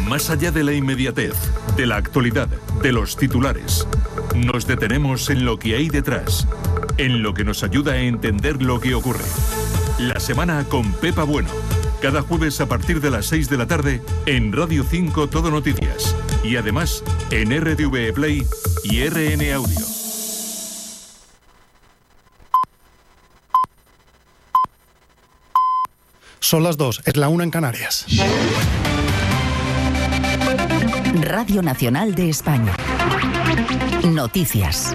Más allá de la inmediatez, de la actualidad, de los titulares, nos detenemos en lo que hay detrás, en lo que nos ayuda a entender lo que ocurre. La semana con Pepa Bueno. Cada jueves a partir de las 6 de la tarde en Radio 5 Todo Noticias. Y además en RTV Play y RN Audio. Son las 2, es la 1 en Canarias. Radio Nacional de España. Noticias.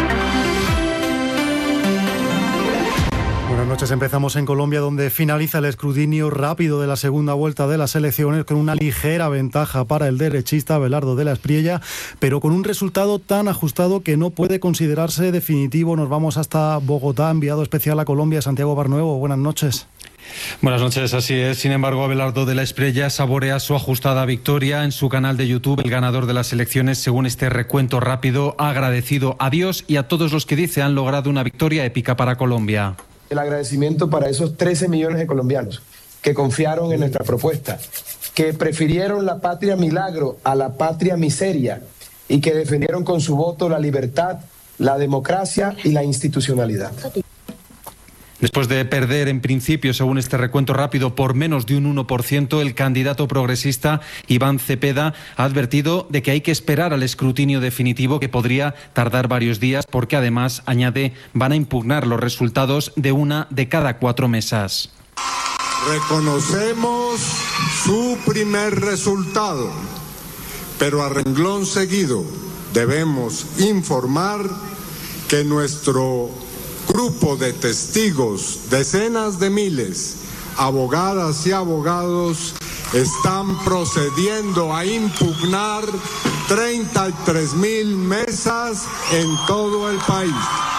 Buenas noches, empezamos en Colombia, donde finaliza el escrutinio rápido de la segunda vuelta de las elecciones con una ligera ventaja para el derechista Abelardo de la Espriella, pero con un resultado tan ajustado que no puede considerarse definitivo. Nos vamos hasta Bogotá, enviado especial a Colombia, Santiago Barnuevo. Buenas noches. Buenas noches, así es. Sin embargo, Abelardo de la Espriella saborea su ajustada victoria. En su canal de YouTube, el ganador de las elecciones, según este recuento rápido, ha agradecido a Dios y a todos los que dice han logrado una victoria épica para Colombia. El agradecimiento para esos 13 millones de colombianos que confiaron en nuestra propuesta, que prefirieron la patria milagro a la patria miseria y que defendieron con su voto la libertad, la democracia y la institucionalidad. Después de perder en principio, según este recuento rápido, por menos de un 1%, el candidato progresista Iván Cepeda ha advertido de que hay que esperar al escrutinio definitivo, que podría tardar varios días, porque además, añade, van a impugnar los resultados de una de cada 4 mesas. Reconocemos su primer resultado, pero a renglón seguido debemos informar que nuestro grupo de testigos, decenas de miles, abogadas y abogados, están procediendo a impugnar 33.000 mesas en todo el país.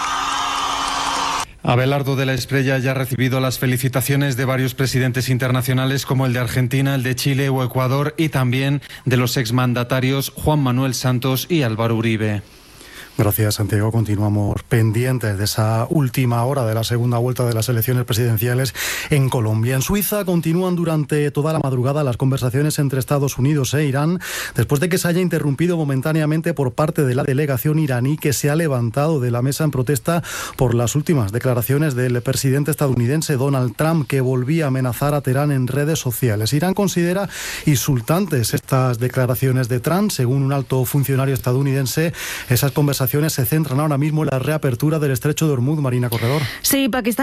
Abelardo de la Espriella ya ha recibido las felicitaciones de varios presidentes internacionales, como el de Argentina, el de Chile o Ecuador, y también de los exmandatarios Juan Manuel Santos y Álvaro Uribe. Gracias, Santiago. Continuamos pendientes de esa última hora de la segunda vuelta de las elecciones presidenciales en Colombia. En Suiza continúan durante toda la madrugada las conversaciones entre Estados Unidos e Irán, después de que se haya interrumpido momentáneamente por parte de la delegación iraní, que se ha levantado de la mesa en protesta por las últimas declaraciones del presidente estadounidense Donald Trump, que volvía a amenazar a Teherán en redes sociales. Irán considera insultantes estas declaraciones de Trump. Según un alto funcionario estadounidense, esas conversaciones se centran ahora mismo en la reapertura del estrecho de Hormuz. Marina Corredor. Sí, Pakistán